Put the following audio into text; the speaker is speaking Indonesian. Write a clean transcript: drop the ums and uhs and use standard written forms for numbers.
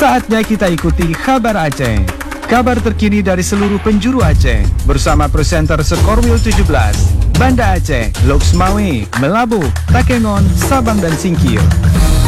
Saatnya kita ikuti Kabar Aceh. Kabar terkini dari seluruh penjuru Aceh bersama presenter Sekorwil 17, Banda Aceh, Loksmawe, Melabu, Takengon, Sabang dan Singkil.